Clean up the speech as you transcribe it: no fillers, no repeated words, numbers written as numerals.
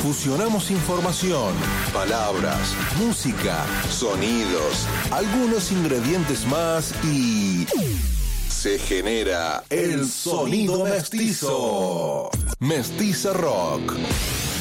Fusionamos información, palabras, música, sonidos, algunos ingredientes más y se genera el sonido mestizo. Mestiza Rock.